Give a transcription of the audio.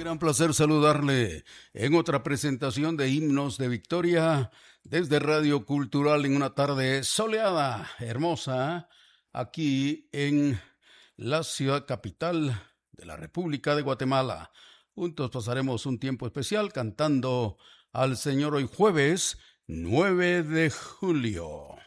gran placer saludarle en otra presentación de Himnos de Victoria desde Radio Cultural en una tarde soleada, hermosa, aquí en la ciudad capital de la República de Guatemala. Juntos pasaremos un tiempo especial cantando al Señor hoy jueves 9 de julio.